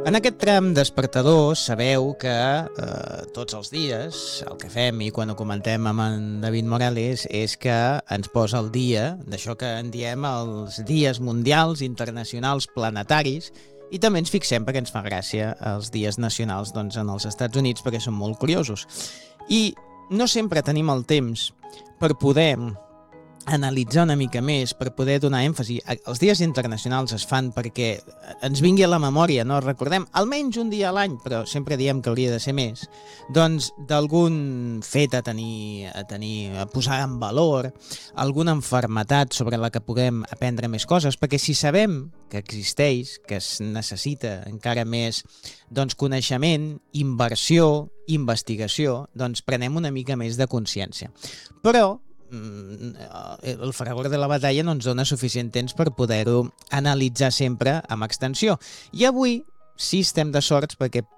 En aquest tram despertador sabeu que tots els dies el que fem, i quan ho comentem amb en David Morales, és que ens posa al dia d'això que en diem els dies mundials, internacionals, planetaris, i també ens fixem perquè ens fa gràcia els dies nacionals en els Estats Units perquè són molt curiosos. I no sempre tenim el temps per poder analitzar una mica més, per poder donar èmfasi. Els dies internacionals es fan perquè ens vingui a la memòria, no? Recordem almenys un dia a l'any, però sempre diem que hauria de ser més, doncs d'algun fet a posar en valor, alguna malaltia sobre la que puguem aprendre més coses, perquè si sabem que existeix, que es necessita encara més coneixement, inversió, investigació, doncs prenem una mica més de consciència. Però el fragor de la batalla no ens dona suficient temps per poder-ho analitzar sempre amb extensió. I avui sí estem de sorts perquè